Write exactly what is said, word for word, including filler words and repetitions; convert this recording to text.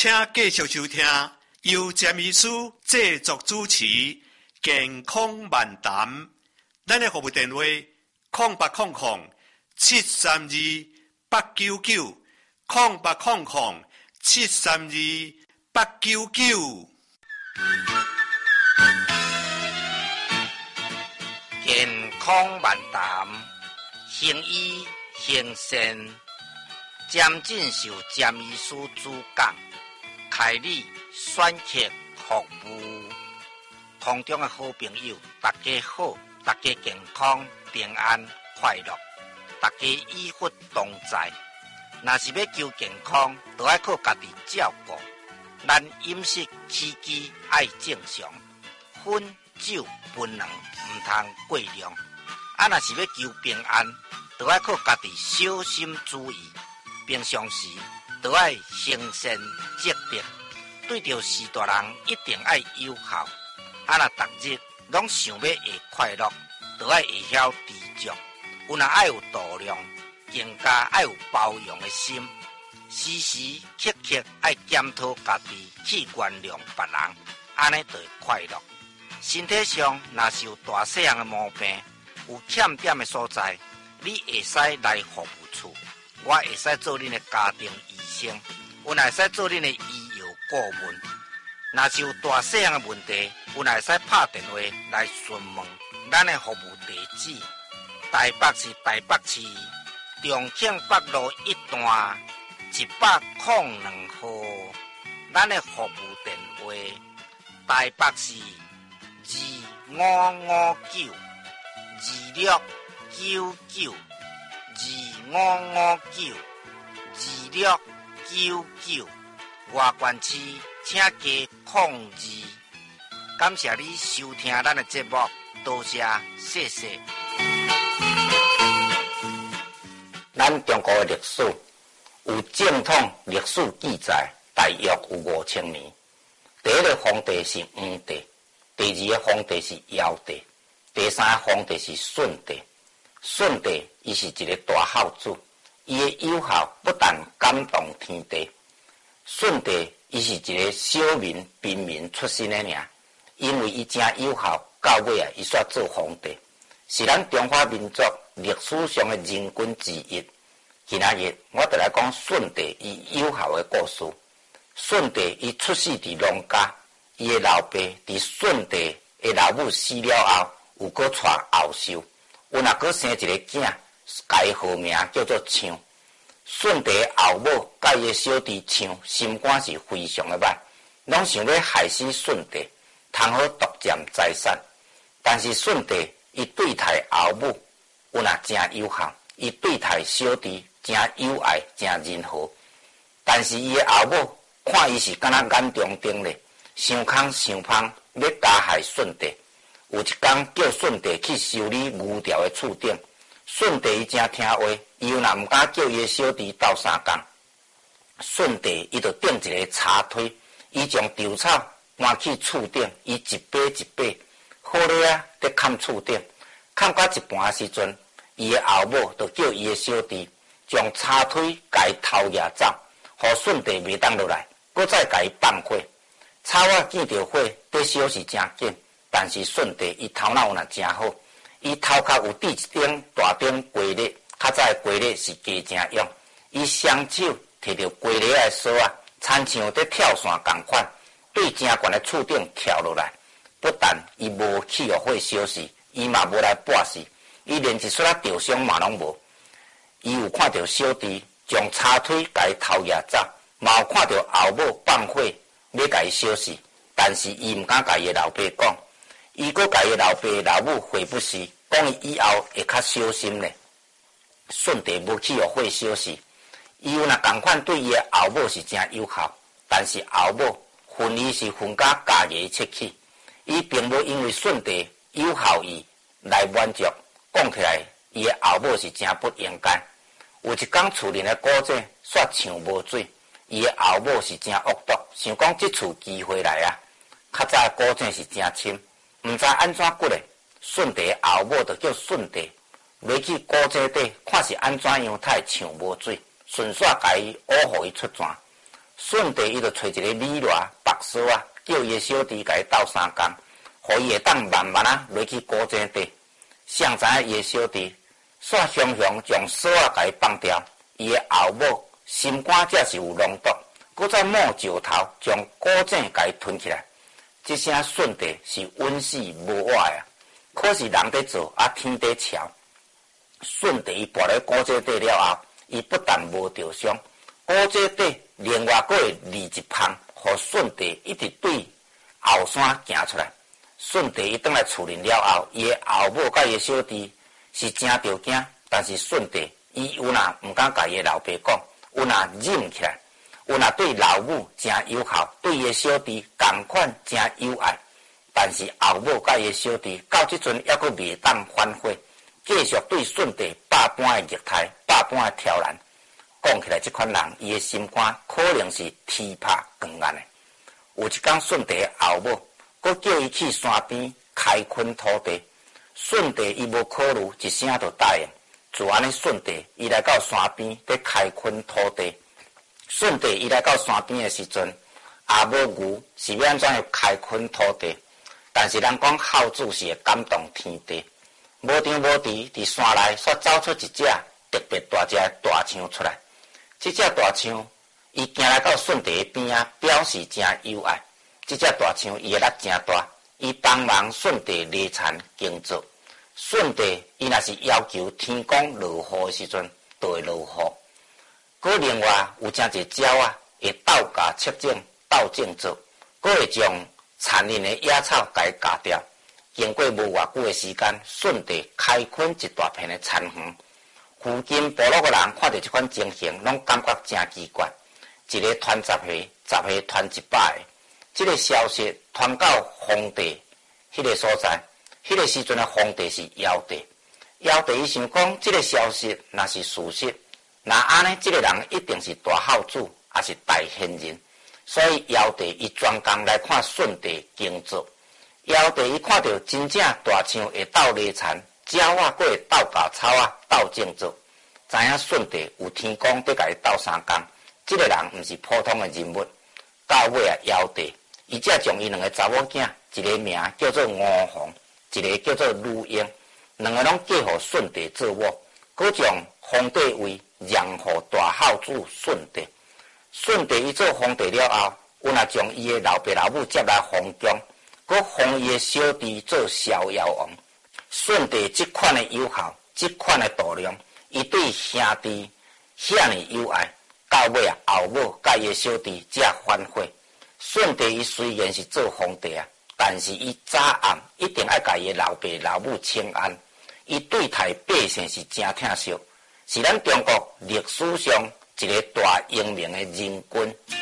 请继续收听由詹医师制作主持健康漫谈。咱的服务电话：空八空空七三二八九九，空八空空七三二八九九。 健康漫谈，行医行善，詹进修詹医师主讲，开立选客服务。空中的好朋友，大家好，大家健康平安快乐，大家医福同在。若是要求健康，就要靠家己照顾。咱饮食起居爱正常，烟酒槟榔唔通过量。啊，若是要求平安，就要靠家己小心注意。平常时就要行善积德，对着事大人一定要友好。啊，若逐日拢想要会快乐，就要会晓知足。有若爱有度量，更加爱有包容的心。时时刻刻爱检讨家己，去原谅别人，安尼就会快乐。身体上若是有大细样的毛病，有欠点的所在，你会使来服务处，我会使做恁的家庭医生，我会使做恁的医药顾问。若是有大细样的问题，我会使拍电话来询问。咱的服务地址：台北市台北市重庆北路一段一百零两号。咱的服务电话：台北市二五五九二六九九二五五九二六九九。外县市请加控制。感谢你收听咱的节目，多谢，谢谢。咱中国的历史有正统历史记载，大约有五千年。第一个皇帝是黄帝，第二个皇帝是尧帝，第三个皇帝是舜帝。舜帝伊是一个大孝子，伊的友好不但感动天地。舜帝伊是一个小民平民出身的尔，因为伊真友好，到尾啊，伊煞做皇帝，是咱中华民族历史上的人君之一。今仔日我就来讲舜帝伊友好的故事。舜帝伊出世伫农家，伊的老爸伫舜帝的老母死了后，有搁娶后寿，有若搁生一个囝，家伊号名叫做商。舜帝后母甲伊的小弟商心肝是非常的歹，拢想要害死舜帝，通好独占财产。但是舜帝伊对待后母有若真友好，伊对待小弟真友爱，真仁和。但是伊的后母看伊是敢若眼中钉咧，想空想芳，要加害舜帝。有一天叫舜帝去修理牛条的厝顶，舜帝伊真听话，伊又若毋敢叫伊的小弟斗相共。舜帝伊就顶一个插推，伊将稻草搬去厝顶，伊一把一把好咧啊，在砍厝顶，砍到一半的时阵，伊的后母就叫伊的小弟将插推甲伊偷掠走，互舜帝袂当落来，搁再甲伊放火。草仔见着火，得烧是真紧，但是舜帝伊头脑有若真好，伊头壳有滴一顶大顶龟裂，较早的龟裂是加正用，伊双手摕着龟裂的锁啊，亲像在跳伞共款，对正悬的厝顶跳落来。不但伊无去互火烧死，伊嘛无来跋死，伊连一撮仔吊伤嘛拢无。伊有看到小弟将插腿甲伊偷掠走，嘛有看到后母放火要甲伊烧死，但是伊毋敢甲伊的老爸讲，伊阁甲伊老爸老母回不是，讲伊以后会较小心咧。舜帝无去互火烧死，伊有若共款对伊的后母是真友好，但是后母分伊是分甲家己出去，伊并无因为舜帝友好伊来满足。讲起来，伊的后母是真不应该。有一天厝里的古井煞呛无水，伊的后母是真恶毒，想讲即次机会来啊！较早古井是真深，毋知安怎骨咧。舜帝的后母就叫舜帝落去古井底，看是安怎样，他会呛无水，顺续甲伊挖互伊出泉。 舜帝伊就找一个李罗白嫂啊，叫伊的小弟甲伊斗相共，互伊会当慢慢啊落去古井底。谁知影伊的小弟煞雄雄将锁啊甲伊放掉，伊的后母心肝则是有脓毒，搁再摸石头将古井甲伊吞起来。这声舜帝是稳死无活啊！可是人在做，啊天在瞧。舜帝伊跋入古井底了后，伊不但无着伤，古井底另外佫会立一旁，互舜帝一直对后山行出来。舜帝伊转来厝里了后，伊的后母甲伊的小弟是真着惊，但是舜帝伊有若毋敢甲伊的老爸讲，有若忍起来，有若对老母真友好，对伊的小弟同款真友爱。但是后母甲伊的小弟到即阵还佫未当反悔，继续对舜帝百般的虐待，百般的挑战。讲起来，这款人伊的心肝可能是天拍光暗的。有一天，舜帝的后母佫叫伊去山边开垦土地，舜帝伊无考虑，一声就答应。就安尼，舜帝伊来到山边在开垦土地。舜帝伊来到山边的时阵，也无牛是要安怎开垦土地。但是人讲孝子是会感动天地，无张无弛，伫山内煞走出一只特别大只的大象出来。这只大象，伊行来到舜帝的边仔，表示真友爱。这只大象伊的力真大，伊帮忙舜帝犁田耕作。舜帝伊若是要求天公落雨的时阵，就会落雨。佮另外有真侪鸟啊，会斗甲测种、斗种作，佮会将残忍的野草甲伊割掉。经过无偌久的时间，舜帝开垦一大片的田园。附近部落的人看到这款情形，拢感觉真奇怪。一个传十下，十下传一百个。这个消息传到皇帝迄个所在，迄个时阵的皇帝是尧帝。尧帝伊想讲，这个消息若是事实，那安尼这个人一定是大孝子，也是大贤人。所以尧帝伊专工来看舜帝耕作。尧帝伊看到真正大象会斗犁田，鸟啊佫会斗拔草啊，斗种作，知影舜帝有天公在甲伊斗相共。这个人毋是普通的人物。到尾啊，尧帝伊才将伊两个查某囝，一个名叫做吴凤，一个叫做吕英，两个拢嫁予舜帝做某，佫将皇帝位让予大孝子舜帝。舜帝伊做皇帝了后，有若将伊的老爸老母接来皇宫，佫封伊的小弟做逍遥王。舜帝这款的友好，这款的度量，伊对兄弟遐尼友爱，到尾啊，后母甲伊的小弟才反悔。舜帝伊虽然是做皇帝啊，但是伊早暗一定要甲伊的老爸老母请安。伊对待百姓是真疼惜，是咱中国历史上一个大英明的人君。